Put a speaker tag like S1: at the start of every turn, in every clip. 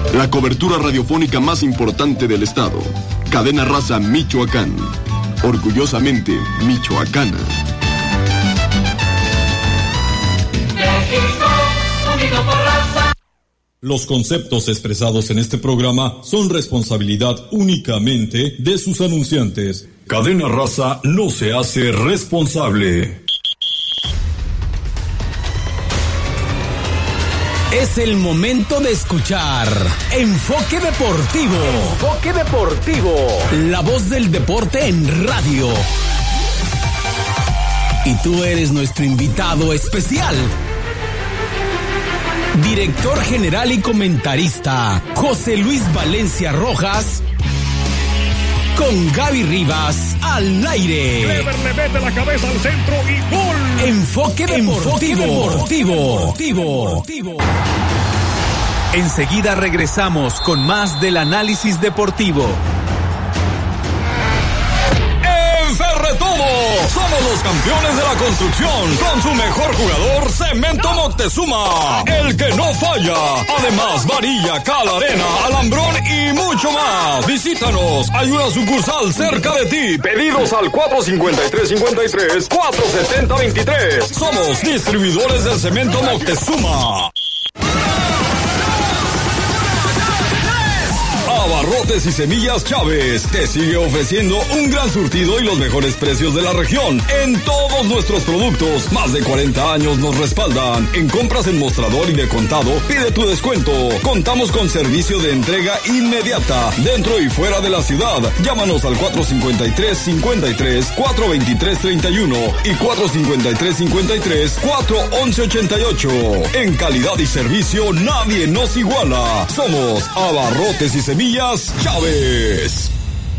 S1: La cobertura radiofónica más importante del estado. Cadena Raza Michoacán. Orgullosamente michoacana.
S2: México, unido por raza.
S3: Los conceptos expresados en este programa son responsabilidad únicamente de sus anunciantes. Cadena Raza no se hace responsable.
S4: Es el momento de escuchar Enfoque Deportivo. Enfoque Deportivo. La voz del deporte en radio. Y tú eres nuestro invitado especial. Director general y comentarista, José Luis Valencia Rojas. Con Gaby Rivas al aire.
S5: Clever le mete la cabeza al centro y gol.
S4: Enfoque Deportivo. Enseguida regresamos con más del análisis deportivo.
S3: En Ferretodo somos los campeones de la construcción con su mejor jugador, Cemento Moctezuma, el que no falla. Además, varilla, cal, arena, alambrón y mucho más. Visítanos, hay una sucursal cerca de ti. Pedidos al 453-53, 470-23. Somos distribuidores del Cemento Moctezuma. Abarrotes y Semillas Chávez te sigue ofreciendo un gran surtido y los mejores precios de la región en todos nuestros productos. Más de 40 años nos respaldan. En compras en mostrador y de contado, pide tu descuento. Contamos con servicio de entrega inmediata dentro y fuera de la ciudad. Llámanos al 453-53, 423-31 y 453-53, 411-88. En calidad y servicio nadie nos iguala. Somos Abarrotes y Semillas Chávez.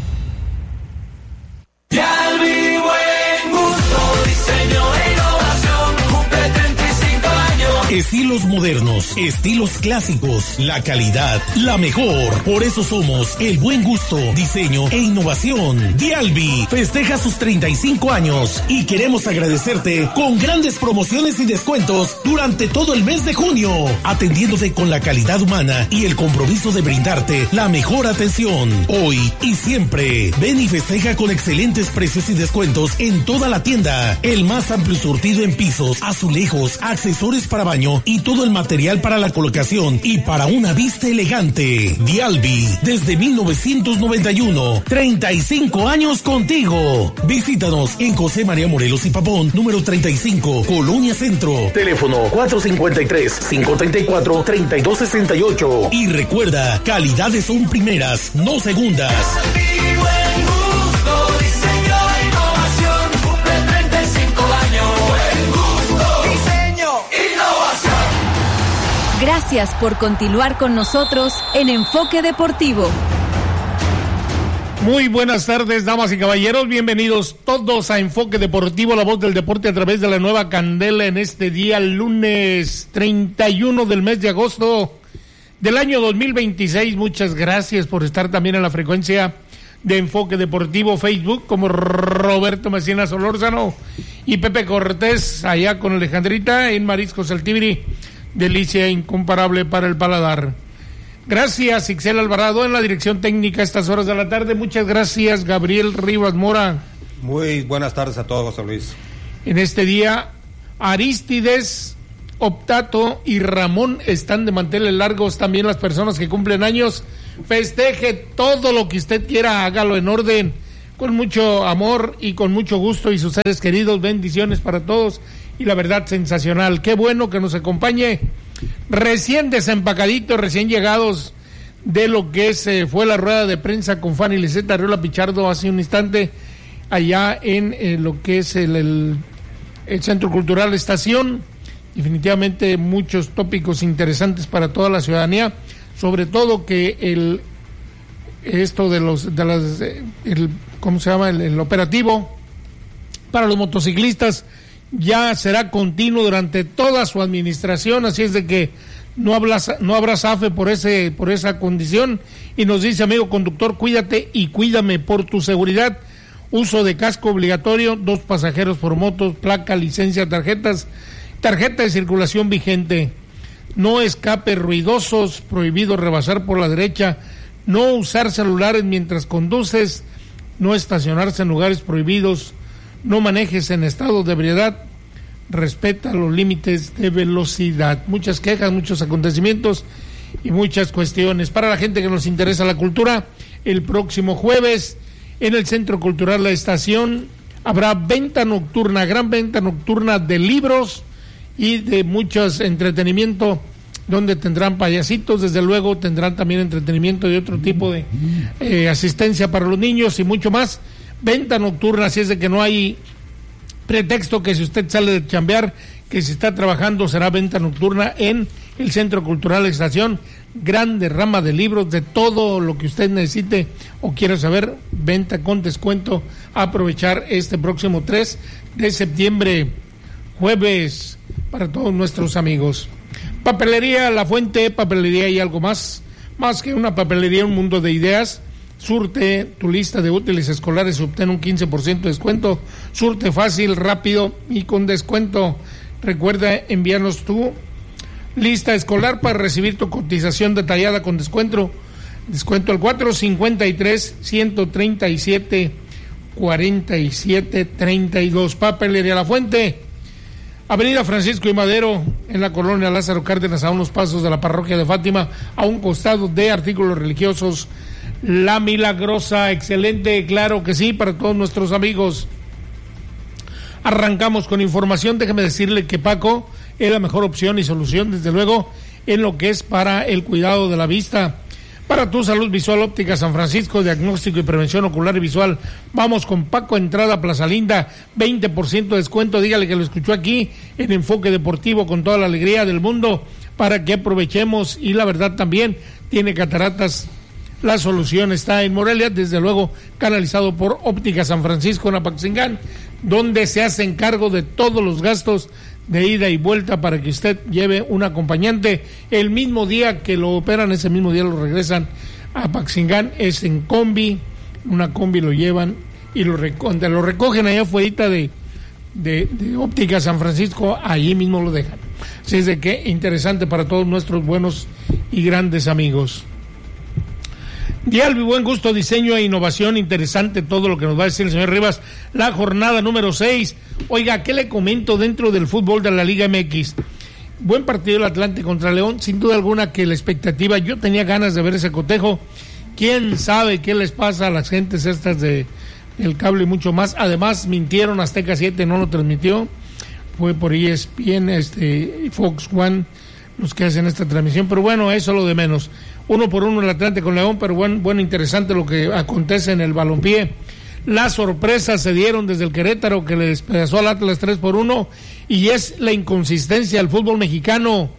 S2: Dialbi, buen gusto, diseño e innovación, cumple 35 años.
S4: Estilos modernos, estilos clásicos, la calidad, la mejor. Por eso somos el buen gusto, diseño e innovación. Dialbi festeja sus 35 años y queremos agradecerte con grandes promociones y descuentos durante todo el mes de junio, atendiéndote con la calidad humana y el compromiso de brindarte la mejor atención. Hoy y siempre, ven y festeja con excelentes precios y descuentos en toda la tienda. El más amplio surtido en pisos, azulejos, accesorios para baño y todo el material para la colocación y para una vista elegante. Dialbi, desde 1991, 35 años contigo. Visítanos en José María Morelos y Pavón, número 35, Colonia Centro. Teléfono 453-534-3268. Y recuerda, calidades son primeras, no segundas.
S2: Buen gusto, diseño e innovación, cumple 35 años. Buen gusto, diseño e innovación.
S6: Gracias por continuar con nosotros en Enfoque Deportivo.
S5: Muy buenas tardes, damas y caballeros, bienvenidos todos a Enfoque Deportivo, la voz del deporte a través de la nueva Candela en este día, lunes 31 del mes de agosto del año 2026. Muchas gracias por estar también en la frecuencia de Enfoque Deportivo Facebook, como Roberto Messina Solórzano y Pepe Cortés, allá con Alejandrita en Mariscos El Tibiri, delicia incomparable para el paladar. Gracias, Ixel Alvarado en la dirección técnica a estas horas de la tarde. Muchas gracias, Gabriel Rivas Mora.
S7: Muy buenas tardes a todos, José Luis.
S5: En este día, Arístides, Optato y Ramón están de manteles largos. También las personas que cumplen años. Festeje todo lo que usted quiera, hágalo en orden, con mucho amor y con mucho gusto, y sus seres queridos. Bendiciones para todos y la verdad, sensacional. Qué bueno que nos acompañe. Recién desempacaditos, recién llegados de lo que fue la rueda de prensa con Fanny Liseta Arriola Pichardo hace un instante, allá en lo que es el Centro Cultural Estación. Definitivamente muchos tópicos interesantes para toda la ciudadanía, sobre todo que ¿cómo se llama? El operativo para los motociclistas ya será continuo durante toda su administración, así es de que no habrá zafe por esa condición. Y nos dice, amigo conductor, cuídate y cuídame por tu seguridad. Uso de casco obligatorio, 2 pasajeros por motos, placa, licencia, tarjeta de circulación vigente. no escapes ruidosos, prohibido rebasar por la derecha, no usar celulares mientras conduces, no estacionarse en lugares prohibidos, no manejes en estado de ebriedad, respeta los límites de velocidad. Muchas quejas, muchos acontecimientos y muchas cuestiones. Para la gente que nos interesa la cultura, el próximo jueves en el Centro Cultural La Estación habrá venta nocturna, gran venta nocturna de libros y de muchos entretenimiento, donde tendrán payasitos, desde luego tendrán también entretenimiento de otro tipo de asistencia para los niños y mucho más. Venta nocturna, así es de que no hay pretexto que si usted sale de chambear, que si está trabajando, será venta nocturna en el Centro Cultural La Estación. Grande rama de libros, de todo lo que usted necesite o quiera saber, venta con descuento. Aprovechar este próximo 3 de septiembre, jueves, para todos nuestros amigos. Papelería La Fuente, papelería y algo más que una papelería, un mundo de ideas. Surte tu lista de útiles escolares y obtén un 15% de descuento. Surte fácil, rápido y con descuento. Recuerda enviarnos tu lista escolar para recibir tu cotización detallada con descuento. Descuento al 453-137-4732. Papelería La Fuente, Avenida Francisco y Madero, en la colonia Lázaro Cárdenas, a unos pasos de la parroquia de Fátima, a un costado de Artículos Religiosos La Milagrosa. Excelente, claro que sí, para todos nuestros amigos. Arrancamos con información. Déjeme decirle que Paco es la mejor opción y solución, desde luego, en lo que es para el cuidado de la vista. Para tu salud visual, Óptica San Francisco, diagnóstico y prevención ocular y visual. Vamos con Paco, entrada Plaza Linda, 20% de descuento. Dígale que lo escuchó aquí en Enfoque Deportivo con toda la alegría del mundo para que aprovechemos. Y la verdad también tiene cataratas. La solución está en Morelia, desde luego canalizado por Óptica San Francisco en Apaxingán, donde se hacen cargo de todos los gastos de ida y vuelta para que usted lleve un acompañante. El mismo día que lo operan, ese mismo día lo regresan a Apaxingán. Es en combi, una combi lo llevan y lo recogen allá afuera de Óptica San Francisco, allí mismo lo dejan. Así es de que interesante para todos nuestros buenos y grandes amigos. Dialbi, buen gusto, diseño e innovación. Interesante todo lo que nos va a decir el señor Rivas. La jornada número 6. Oiga, ¿qué le comento dentro del fútbol de la Liga MX? Buen partido el Atlante contra León. Sin duda alguna que la expectativa, yo tenía ganas de ver ese cotejo. ¿Quién sabe qué les pasa a las gentes estas del cable y mucho más? Además, mintieron, Azteca 7 no lo transmitió. Fue por ESPN, Fox One, los que hacen esta transmisión. Pero bueno, eso lo de menos. 1-1 el Atlante con León, pero bueno, interesante lo que acontece en el balompié. Las sorpresas se dieron desde el Querétaro, que le despedazó al Atlas 3-1, y es la inconsistencia del fútbol mexicano.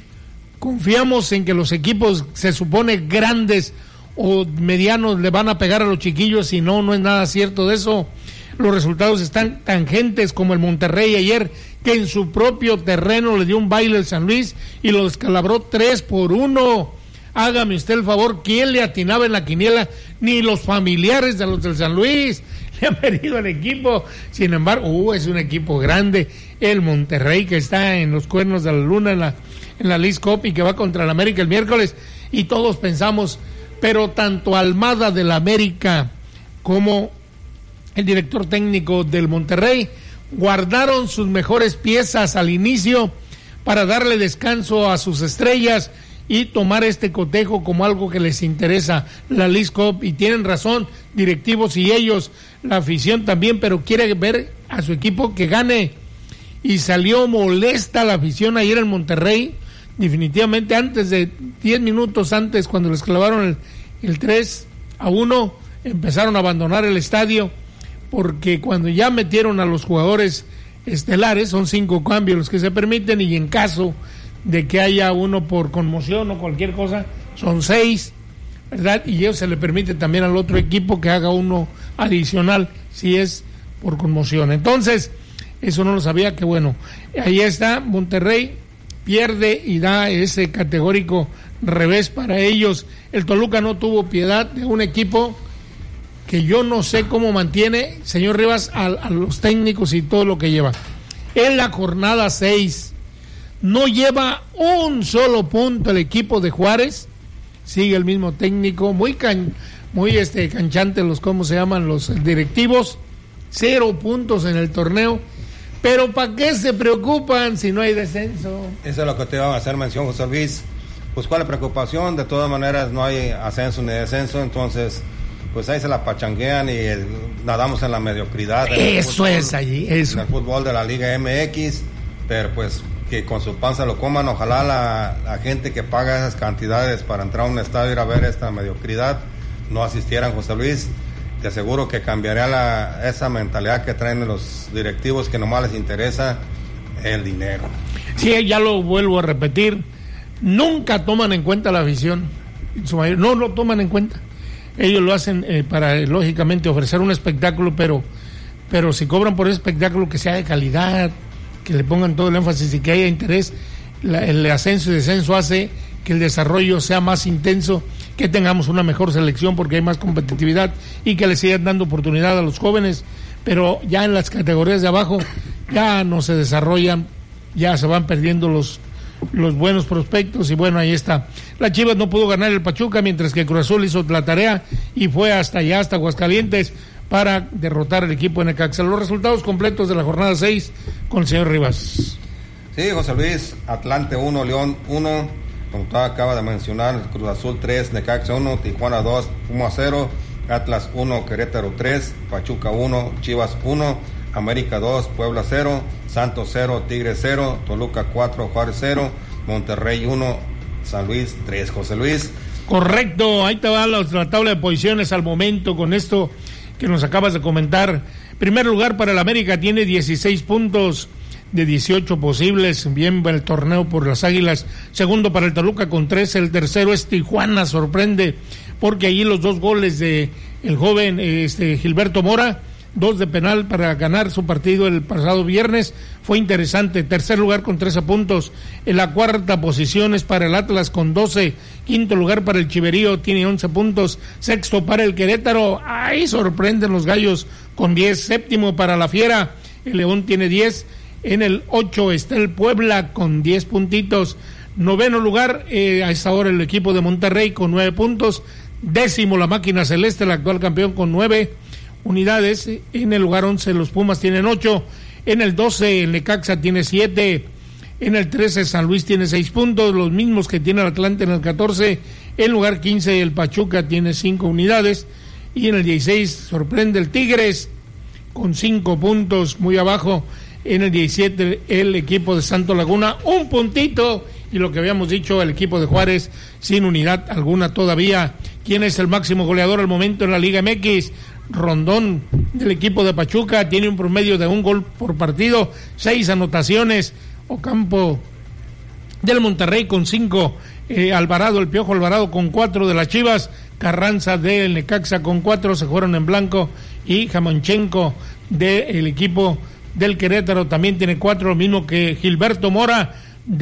S5: Confiamos en que los equipos, se supone grandes o medianos, le van a pegar a los chiquillos, y no es nada cierto de eso. Los resultados están tangentes, como el Monterrey ayer, que en su propio terreno le dio un baile al San Luis y lo descalabró 3-1. Hágame usted el favor, ¿quién le atinaba en la quiniela? Ni los familiares de los del San Luis le han venido al equipo. Sin embargo, es un equipo grande, el Monterrey, que está en los cuernos de la luna en la Leagues Cup y que va contra el América el miércoles. Y todos pensamos, pero tanto Almada del América como el director técnico del Monterrey guardaron sus mejores piezas al inicio para darle descanso a sus estrellas y tomar este cotejo como algo que les interesa, la Leagues Cup. Y tienen razón, directivos y ellos, la afición también, pero quiere ver a su equipo que gane. Y salió molesta la afición ayer en Monterrey, definitivamente antes de 10 minutos antes, cuando les clavaron el 3-1, empezaron a abandonar el estadio, porque cuando ya metieron a los jugadores estelares, son 5 cambios los que se permiten, y en caso de que haya uno por conmoción o cualquier cosa, son 6, ¿verdad? Y eso se le permite también al otro equipo que haga uno adicional si es por conmoción. Entonces, eso no lo sabía, que bueno, ahí está, Monterrey pierde y da ese categórico revés para ellos. El Toluca no tuvo piedad de un equipo que yo no sé cómo mantiene, señor Rivas, a los técnicos y todo lo que lleva. En la jornada 6, No lleva un solo punto el equipo de Juárez. Sigue el mismo técnico, muy canchante los directivos. 0 puntos en el torneo. Pero ¿para qué se preocupan si no hay descenso?
S7: Eso es lo que te iba a hacer mención, José Luis. Pues cuál es la preocupación, de todas maneras no hay ascenso ni descenso, entonces pues ahí se la pachanguean y nadamos en la mediocridad.
S5: Eso es allí, eso.
S7: En el fútbol de la Liga MX, pero pues que con su panza lo coman. Ojalá la gente que paga esas cantidades para entrar a un estadio y ir a ver esta mediocridad no asistieran, José Luis. Te aseguro que cambiaría esa mentalidad que traen los directivos, que nomás les interesa el dinero.
S5: Sí, ya lo vuelvo a repetir, nunca toman en cuenta la afición, no lo toman en cuenta. Ellos lo hacen para, lógicamente, ofrecer un espectáculo, pero si cobran por ese espectáculo, que sea de calidad, que le pongan todo el énfasis y que haya interés. El ascenso y descenso hace que el desarrollo sea más intenso, que tengamos una mejor selección porque hay más competitividad y que le sigan dando oportunidad a los jóvenes, pero ya en las categorías de abajo ya no se desarrollan, ya se van perdiendo los buenos prospectos. Y bueno, ahí está. La Chivas no pudo ganar el Pachuca, mientras que Cruz Azul hizo la tarea y fue hasta allá, hasta Aguascalientes, para derrotar al equipo de Necaxa. Los resultados completos de la jornada 6 con el señor Rivas.
S7: Sí, José Luis, Atlante 1, León 1, como usted acaba de mencionar, Cruz Azul 3, Necaxa 1, Tijuana 2, Puma 0, Atlas 1, Querétaro 3, Pachuca 1, Chivas 1, América 2, Puebla 0, Santos 0, Tigres 0, Toluca 4, Juárez 0, Monterrey 1, San Luis 3, José Luis.
S5: Correcto, ahí te va la tabla de posiciones al momento con esto que nos acabas de comentar. Primer lugar para el América, tiene 16 puntos de 18 posibles, bien el torneo por las Águilas. Segundo para el Toluca con 13, el tercero es Tijuana, sorprende porque allí los 2 goles de el joven Gilberto Mora, 2 de penal para ganar su partido el pasado viernes, fue interesante. Tercer lugar con 13 puntos, en la cuarta posición es para el Atlas con 12, quinto lugar para el Chiverío, tiene 11 puntos, sexto para el Querétaro, ahí sorprenden los gallos con 10, séptimo para la Fiera, el León tiene 10, en el 8 está el Puebla con 10 puntitos, noveno lugar a esta hora el equipo de Monterrey con 9 puntos, décimo la Máquina Celeste, el actual campeón, con 9 unidades, en el lugar 11 los Pumas tienen 8, en el 12 el Necaxa tiene 7, en el 13 San Luis tiene 6 puntos, los mismos que tiene el Atlante en el 14, en lugar 15 el Pachuca tiene 5 unidades, y en el 16 sorprende el Tigres con 5 puntos, muy abajo. En el 17 el equipo de Santo Laguna, 1 puntito, y lo que habíamos dicho, el equipo de Juárez sin unidad alguna todavía. ¿Quién es el máximo goleador al momento en la Liga MX? Rondón, del equipo de Pachuca, tiene un promedio de 1 gol por partido, 6 anotaciones. Ocampo del Monterrey con 5, Alvarado, el Piojo Alvarado con 4 de las Chivas, Carranza del Necaxa con 4, se fueron en blanco, y Jamonchenko del equipo del Querétaro también tiene 4, lo mismo que Gilberto Mora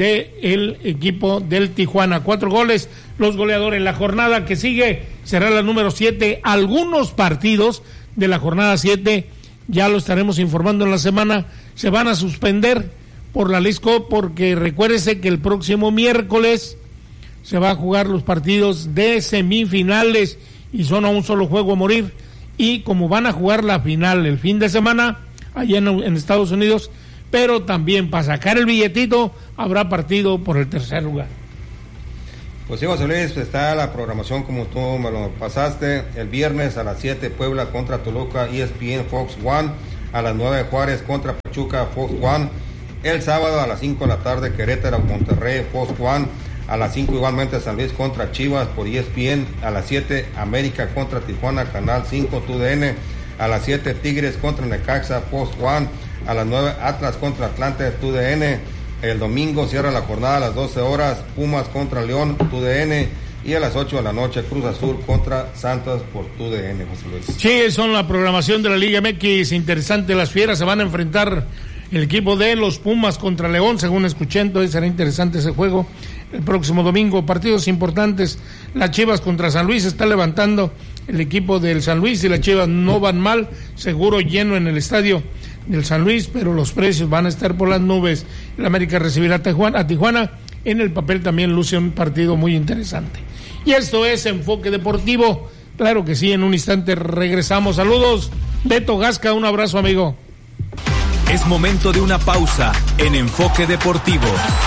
S5: del equipo del Tijuana, 4 goles. Los goleadores, la jornada que sigue será la número 7, algunos partidos de la jornada 7, ya lo estaremos informando en la semana, se van a suspender por la LISCO, porque recuérdese que el próximo miércoles se va a jugar los partidos de semifinales y son a un solo juego a morir, y como van a jugar la final el fin de semana allá en Estados Unidos, pero también para sacar el billetito habrá partido por el tercer lugar.
S7: Pues sí, José Luis, está la programación como tú me lo pasaste. El viernes a las 7 Puebla contra Toluca, ESPN Fox One. A las 9 Juárez contra Pachuca, Fox One. El sábado a las 5 de la tarde Querétaro, Monterrey, Fox One. A las 5 igualmente San Luis contra Chivas por ESPN. A las 7 América contra Tijuana, Canal 5, TUDN. A las 7 Tigres contra Necaxa, Fox One. A las 9 Atlas contra Atlante, TUDN. El domingo cierra la jornada a las 12 horas, Pumas contra León, TUDN, y a las 8 de la noche Cruz Azul contra Santos por TUDN, José Luis.
S5: Sí, son la programación de la Liga MX, interesante, las Fieras se van a enfrentar, el equipo de los Pumas contra León, según escuché, entonces será interesante ese juego. El próximo domingo, partidos importantes, las Chivas contra San Luis, está levantando el equipo del San Luis, y las Chivas no van mal, seguro lleno en el estadio del San Luis, pero los precios van a estar por las nubes. El América recibirá a Tijuana. En el papel también luce un partido muy interesante. Y esto es Enfoque Deportivo. Claro que sí, en un instante regresamos. Saludos, Beto Gasca, un abrazo, amigo.
S8: Es momento de una pausa en Enfoque Deportivo.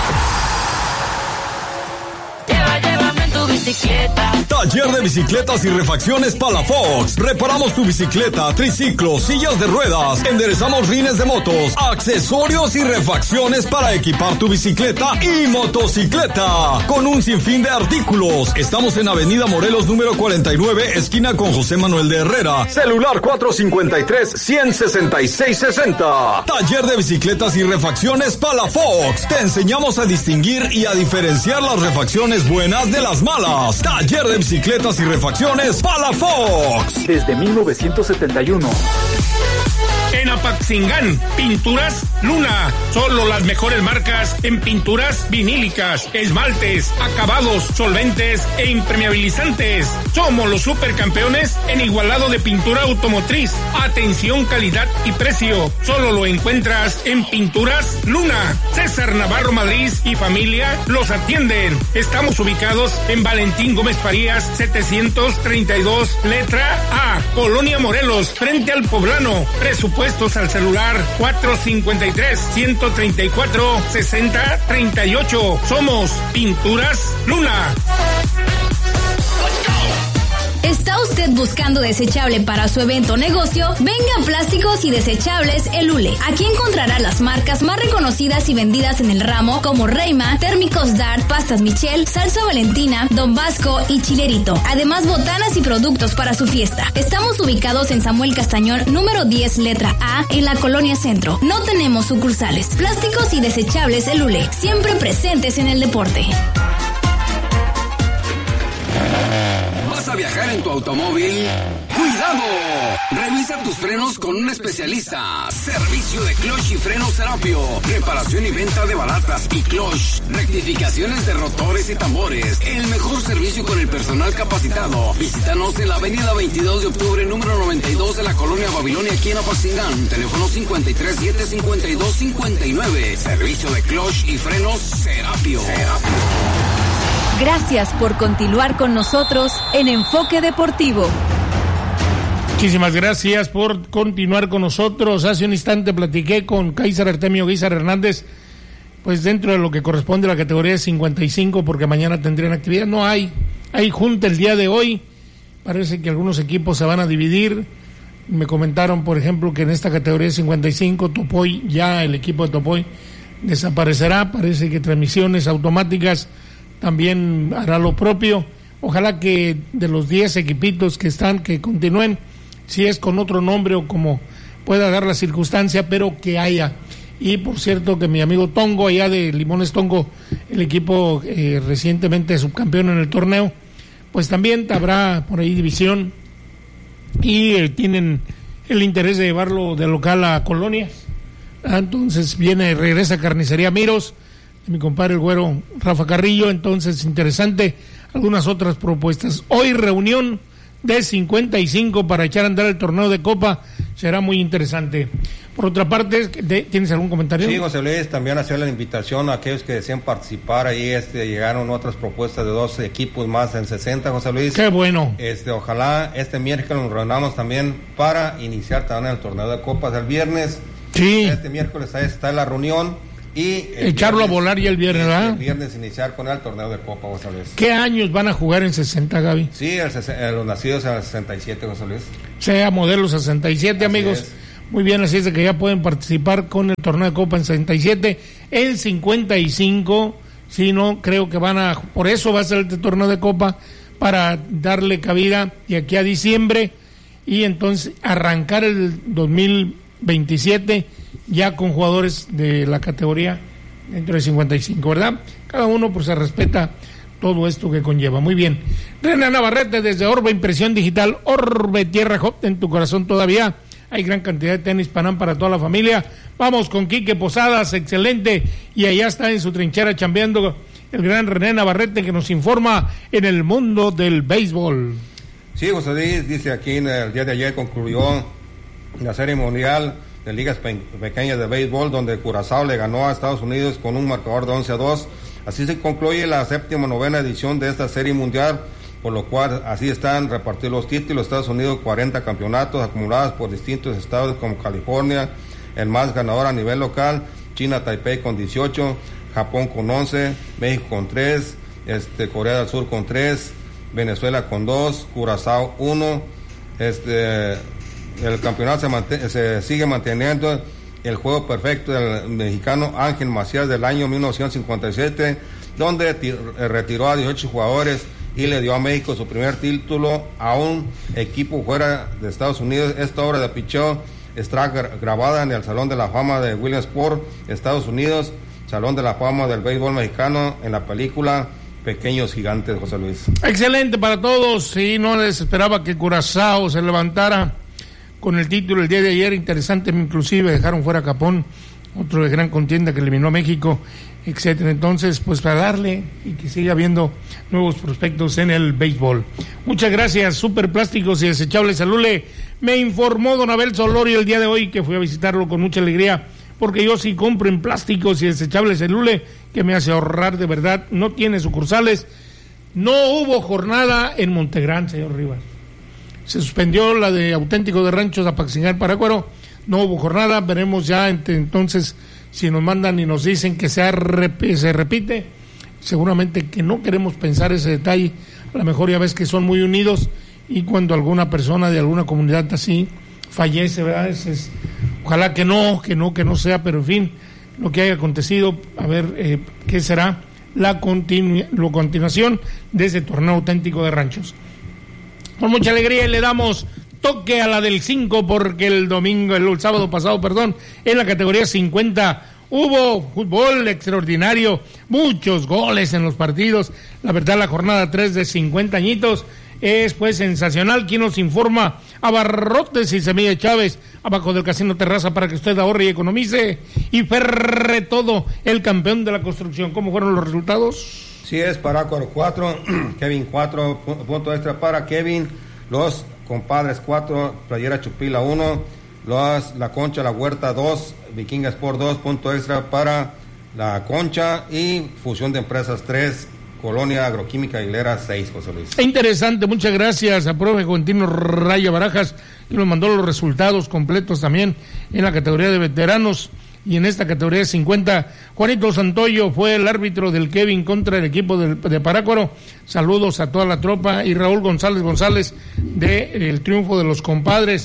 S2: Llévame en tu bicicleta.
S3: Taller de bicicletas y refacciones Palafox. Reparamos tu bicicleta, triciclo, sillas de ruedas. Enderezamos rines de motos, accesorios y refacciones para equipar tu bicicleta y motocicleta. Con un sinfín de artículos. Estamos en Avenida Morelos número 49, esquina con José Manuel de Herrera. Celular 453-166-60. Taller de bicicletas y refacciones Palafox. Te enseñamos a distinguir y a diferenciar las refacciones buenas de las malas. Taller de bicicletas y refacciones Palafox.
S9: Desde 1971.
S4: En Apaxingán, Pinturas Luna. Solo las mejores marcas en pinturas vinílicas, esmaltes, acabados, solventes e impermeabilizantes. Somos los supercampeones en igualado de pintura automotriz. Atención, calidad y precio. Solo lo encuentras en Pinturas Luna. César Navarro Madrid y familia los atienden. Estamos ubicados en Valentín Gómez Farías, 732, letra A, Colonia Morelos, frente al Poblano. Presupuestos al celular 453-134-6038. Somos Pinturas Luna.
S10: ¿Está usted buscando desechable para su evento o negocio? Venga a Plásticos y Desechables El Ule. Aquí encontrará las marcas más reconocidas y vendidas en el ramo como Reima, Térmicos Dart, Pastas Michel, Salsa Valentina, Don Vasco y Chilerito. Además, botanas y productos para su fiesta. Estamos ubicados en Samuel Castañón, número 10, letra A, en la Colonia Centro. No tenemos sucursales. Plásticos y Desechables El Ule. Siempre presentes en el deporte.
S11: ¿Vas a viajar en tu automóvil? ¡Cuidado! Revisa tus frenos con un especialista. Servicio de clutch y frenos Serapio. Reparación y venta de balatas y clutch. Rectificaciones de rotores y tambores. El mejor servicio con el personal capacitado. Visítanos en la avenida 22 de octubre, número 92 de la Colonia Babilonia, aquí en Apaxingán. Teléfono 537-5259. Servicio de clutch y frenos Serapio.
S6: Gracias por continuar con nosotros en Enfoque Deportivo.
S5: Muchísimas gracias por continuar con nosotros. Hace un instante platiqué con Kaiser Artemio Guizar Hernández, pues dentro de lo que corresponde a la categoría de 55, porque mañana tendrían actividad. No hay junta el día de hoy. Parece que algunos equipos se van a dividir. Me comentaron, por ejemplo, que en esta categoría de 55, Topoy, ya el equipo de Topoy desaparecerá. Parece que Transmisiones Automáticas también hará lo propio. Ojalá que de los 10 equipitos que están, que continúen, si es con otro nombre o como pueda dar la circunstancia, pero que haya. Y por cierto que mi amigo Tongo, allá de Limones Tongo, el equipo recientemente subcampeón en el torneo, pues también habrá por ahí división y tienen el interés de llevarlo de local a Colonias. Entonces regresa Carnicería Miros, de mi compadre el güero Rafa Carrillo. Entonces, interesante, algunas otras propuestas. Hoy reunión de 55 para echar a andar el torneo de Copa, será muy interesante. Por otra parte, ¿tienes algún comentario?
S7: Sí, José Luis, también hacer la invitación a aquellos que desean participar. Ahí llegaron otras propuestas de 2 equipos más en 60, José Luis.
S5: ¡Qué bueno!
S7: Ojalá este miércoles nos reunamos también para iniciar también el torneo de Copas el viernes.
S5: Sí.
S7: Este miércoles ahí está la reunión. Y
S5: echarlo viernes, a volar ya el viernes, ¿verdad?
S7: El viernes iniciar con el torneo de Copa, José Luis.
S5: ¿Qué años van a jugar en 60, Gaby?
S7: Sí, los nacidos en el 67, José Luis.
S5: Sea modelo 67, así amigos. Es. Muy bien, así es de que ya pueden participar con el torneo de Copa en 67. En 55, sí, no, creo que por eso va a ser el torneo de Copa, para darle cabida de aquí a diciembre y entonces arrancar el 2027 ya con jugadores de la categoría dentro de 55, ¿verdad? Cada uno pues se respeta todo esto que conlleva. Muy bien. René Navarrete desde Orbe Impresión Digital, Orbe Tierra Hot, en tu corazón todavía. Hay gran cantidad de tenis Panam para toda la familia. Vamos con Quique Posadas, excelente. Y allá está en su trinchera chambeando el gran René Navarrete, que nos informa en el mundo del béisbol.
S7: Sí, José Luis, dice aquí en el día de ayer concluyó la Serie Mundial de ligas pequeñas de béisbol, donde Curazao le ganó a Estados Unidos con un marcador de 11-2. Así se concluye la 7ª edición de esta serie mundial, por lo cual así están repartidos los títulos. Estados Unidos 40 campeonatos acumulados por distintos estados como California, el más ganador a nivel local, China Taipei con 18, Japón con 11, México con 3, Corea del Sur con 3, Venezuela con 2, Curazao 1. El campeonato se sigue manteniendo el juego perfecto del mexicano Ángel Macías del año 1957, donde retiró a 18 jugadores y le dio a México su primer título a un equipo fuera de Estados Unidos. Esta obra de picheo está grabada en el Salón de la Fama de Williamsport, Estados Unidos, Salón de la Fama del béisbol mexicano, en la película Pequeños Gigantes, José Luis.
S5: Excelente para todos, sí, no les esperaba que Curazao se levantara con el título el día de ayer. Interesante, inclusive dejaron fuera a Capón, otro de gran contienda que eliminó a México, etcétera. Entonces, pues para darle y que siga habiendo nuevos prospectos en el béisbol. Muchas gracias, Superplásticos y Desechables Alule. Me informó don Abel Solorio el día de hoy, que fui a visitarlo con mucha alegría, porque yo sí compro en Plásticos y Desechables Alule, que me hace ahorrar de verdad. No tiene sucursales. No hubo jornada en Montegrán, señor Rivas. Se suspendió la de Auténtico de Ranchos Apaxingán, Parácuaro. No hubo jornada. Veremos ya entonces si nos mandan y nos dicen que se repite. Seguramente que no queremos pensar ese detalle. A lo mejor ya ves que son muy unidos, y cuando alguna persona de alguna comunidad así fallece, ¿verdad? Ojalá que no sea, pero en fin, lo que haya acontecido, a ver qué será la continuación de ese torneo auténtico de ranchos. Con mucha alegría, y le damos toque a la del 5, porque el sábado pasado, en la categoría 50 hubo fútbol extraordinario, muchos goles en los partidos. La verdad, la jornada 3 de 50 añitos es pues sensacional. Quien nos informa: Abarrotes y Semilla Chávez, abajo del Casino Terraza, para que usted ahorre y economice y ferre todo, el campeón de la construcción. ¿Cómo fueron los resultados?
S7: Sí, es Parácuaro 4, Kevin 4, punto extra para Kevin. Los Compadres 4, Playera Chupila 1, La Concha La Huerta 2, Vikinga Sport 2, punto extra para La Concha, y Fusión de Empresas 3, Colonia Agroquímica Aguilera 6, José Luis.
S5: Interesante, muchas gracias a profe Juventino Raya Barajas, que nos mandó los resultados completos también en la categoría de veteranos. Y en esta categoría de 50, Juanito Santoyo fue el árbitro del Kevin contra el equipo de Parácuaro. Saludos a toda la tropa. Y Raúl González del triunfo de los Compadres.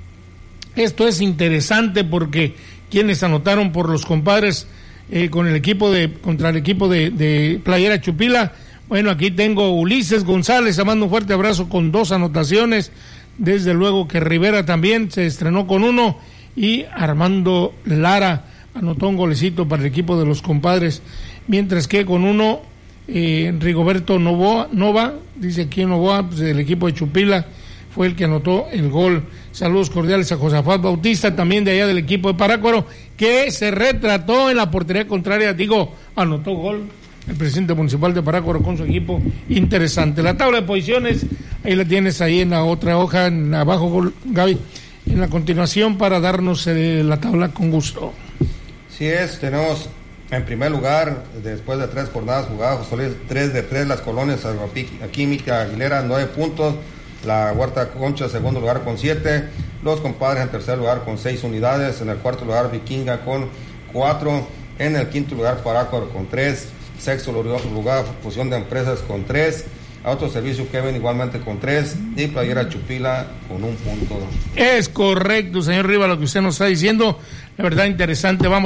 S5: Esto es interesante porque quienes anotaron por los Compadres contra el equipo de Playera Chupila. Bueno, aquí tengo Ulises González, mando un fuerte abrazo con 2 anotaciones. Desde luego que Rivera también se estrenó con 1. Y Armando Lara anotó un golecito para el equipo de los Compadres, mientras que con 1 Rigoberto Nova, dice aquí Novoa, pues el equipo de Chupila, fue el que anotó el gol. Saludos cordiales a Josafat Bautista, también de allá del equipo de Parácuaro, que se retrató en la portería contraria, anotó gol el presidente municipal de Parácuaro con su equipo. Interesante. La tabla de posiciones, ahí la tienes ahí en la otra hoja, en abajo, Gaby, en la continuación, para darnos la tabla con gusto.
S7: Sí es, tenemos en primer lugar, después de 3 jornadas jugadas, 3 de 3, las Colonias Agroquímica Aguilera 9 puntos, la Huerta Concha segundo lugar con 7, los Compadres en tercer lugar con 6 unidades, en el cuarto lugar Vikinga con 4, en el quinto lugar Parácuaro con 3, sexto lugar Fusión de Empresas con 3, Autoservicio Kevin igualmente con 3, y Playera Chupila con 1 punto.
S5: Es correcto, señor Riva, lo que usted nos está diciendo, la verdad interesante. Vamos